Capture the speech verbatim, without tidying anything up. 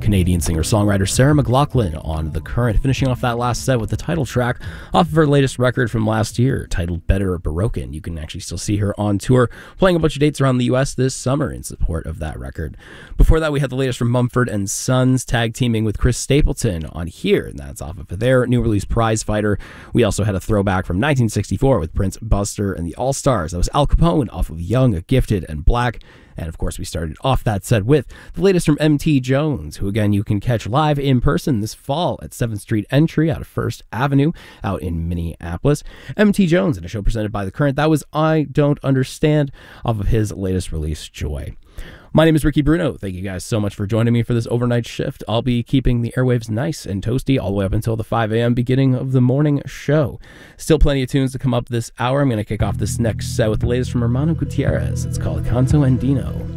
Canadian singer-songwriter Sarah McLachlan on The Current, finishing off that last set with the title track off of her latest record from last year, titled Better Broken. You can actually still see her on tour, playing a bunch of dates around the U S this summer in support of that record. Before that, we had the latest from Mumford and Sons, tag teaming with Chris Stapleton on Here, and that's off of their new release Prize Fighter. We also had a throwback from nineteen sixty-four with Prince Buster and the All-Stars. That was Al Capone off of Young, Gifted, and Black. And of course, we started off that set with the latest from M T Jones, who again you can catch live in person this fall at seventh Street Entry out of First Avenue out in Minneapolis. M T Jones in a show presented by The Current. That was I Don't Understand off of his latest release, Joy. My name is Ricky Bruno. Thank you guys so much for joining me for this overnight shift. I'll be keeping the airwaves nice and toasty all the way up until the five a.m. beginning of the morning show. Still plenty of tunes to come up this hour. I'm going to kick off this next set with the latest from Hermano Gutierrez. It's called Canto Andino.